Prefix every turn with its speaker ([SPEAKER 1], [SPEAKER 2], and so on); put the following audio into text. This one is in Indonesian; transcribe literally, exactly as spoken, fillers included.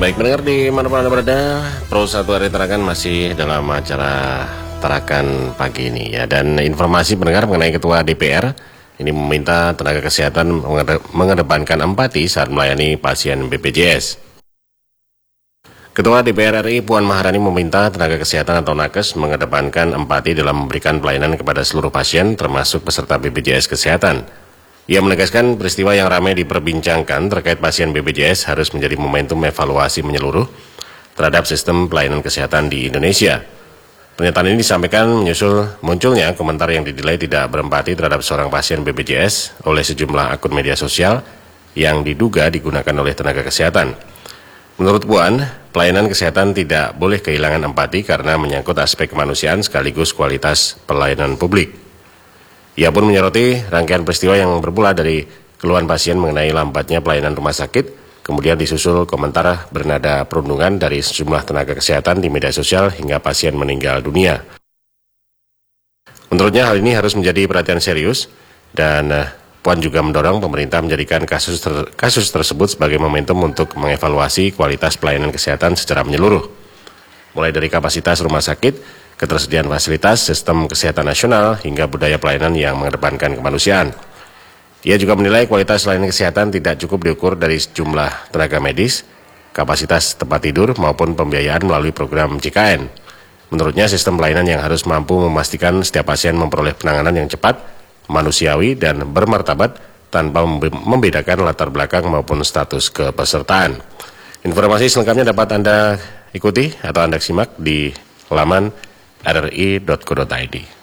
[SPEAKER 1] Baik pendengar di mana-mana Anda berada, Pro satu Hari Tarakan masih dalam acara Tarakan pagi ini ya. Dan informasi pendengar mengenai Ketua D P R ini meminta tenaga kesehatan mengedepankan empati saat melayani pasien B P J S. Ketua D P R R I Puan Maharani meminta tenaga kesehatan atau nakes mengedepankan empati dalam memberikan pelayanan kepada seluruh pasien termasuk peserta B P J S Kesehatan. Ia menegaskan peristiwa yang ramai diperbincangkan terkait pasien B P J S harus menjadi momentum evaluasi menyeluruh terhadap sistem pelayanan kesehatan di Indonesia. Pernyataan ini disampaikan menyusul munculnya komentar yang dinilai tidak berempati terhadap seorang pasien B P J S oleh sejumlah akun media sosial yang diduga digunakan oleh tenaga kesehatan. Menurut Puan, pelayanan kesehatan tidak boleh kehilangan empati karena menyangkut aspek kemanusiaan sekaligus kualitas pelayanan publik. Ia pun menyoroti rangkaian peristiwa yang bermula dari keluhan pasien mengenai lambatnya pelayanan rumah sakit, kemudian disusul komentar bernada perundungan dari sejumlah tenaga kesehatan di media sosial hingga pasien meninggal dunia. Menurutnya hal ini harus menjadi perhatian serius dan uh, Puan juga mendorong pemerintah menjadikan kasus, ter kasus tersebut sebagai momentum untuk mengevaluasi kualitas pelayanan kesehatan secara menyeluruh, mulai dari kapasitas rumah sakit, ketersediaan fasilitas, sistem kesehatan nasional, hingga budaya pelayanan yang mengedepankan kemanusiaan. Ia juga menilai kualitas layanan kesehatan tidak cukup diukur dari jumlah tenaga medis, kapasitas tempat tidur, maupun pembiayaan melalui program J K N. Menurutnya, sistem pelayanan yang harus mampu memastikan setiap pasien memperoleh penanganan yang cepat, manusiawi, dan bermartabat tanpa membedakan latar belakang maupun status kepesertaan. Informasi selengkapnya dapat Anda ikuti atau Anda simak di laman r r i dot co dot i d.